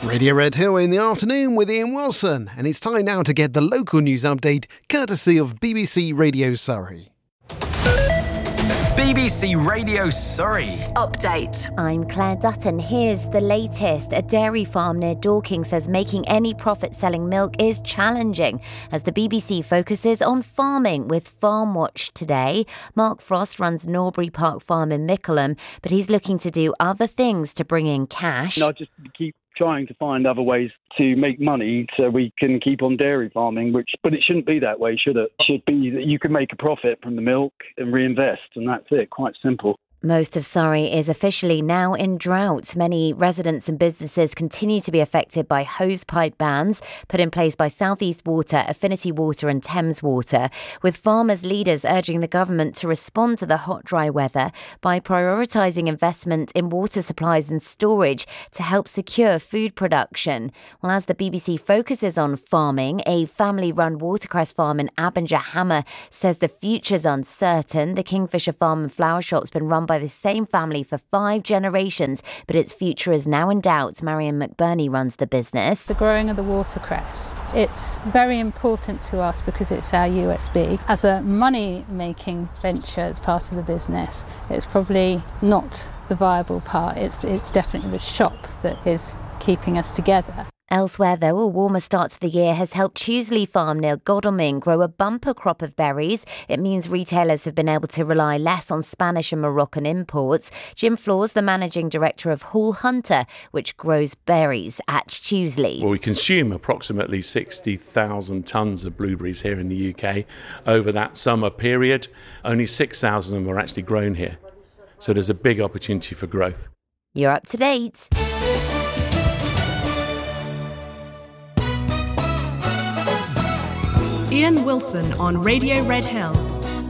Radio Red Hill in the afternoon with Ian Wilson, and it's time now to get the local news update courtesy of BBC Radio Surrey. BBC Radio Surrey. Update. I'm Claire Dutton. Here's the latest. A dairy farm near Dorking says making any profit selling milk is challenging as the BBC focuses on farming with Farm Watch today. Mark Frost runs Norbury Park Farm in Mickleham, but he's looking to do other things to bring in cash. I just keep trying to find other ways to make money so we can keep on dairy farming, but it shouldn't be that way, should it? It should be that you can make a profit from the milk and reinvest, and that's it, quite simple. Most of Surrey is officially now in drought. Many residents and businesses continue to be affected by hosepipe bans put in place by South East Water, Affinity Water and Thames Water, with farmers' leaders urging the government to respond to the hot, dry weather by prioritising investment in water supplies and storage to help secure food production. Well, as the BBC focuses on farming, a family-run watercress farm in Abinger Hammer says the future's uncertain. The Kingfisher Farm and Flower Shop's been run by the same family for 5 generations, but its future is now in doubt. Marion McBurney runs the business. The growing of the watercress, it's very important to us because it's our USB. As a money-making venture as part of the business, it's probably not the viable part. It's definitely the shop that is keeping us together. Elsewhere, though, a warmer start to the year has helped Chewsley Farm near Godalming grow a bumper crop of berries. It means retailers have been able to rely less on Spanish and Moroccan imports. Jim Flaws, the managing director of Hall Hunter, which grows berries at Chewsley. Well, we consume approximately 60,000 tonnes of blueberries here in the UK. Over that summer period, only 6,000 of them are actually grown here. So there's a big opportunity for growth. You're up to date. Ian Wilson on Radio Red Hill.